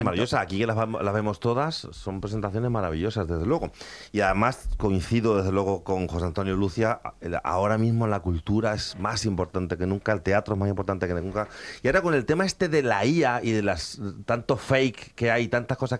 Maravillosa, aquí que las vemos todas, son presentaciones maravillosas, desde luego. Y además coincido, desde luego, con José Antonio Lucia, ahora mismo la cultura es más importante que nunca, el teatro es más importante que nunca. Y ahora con el tema este de la IA y de las tanto fake que hay, tantas cosas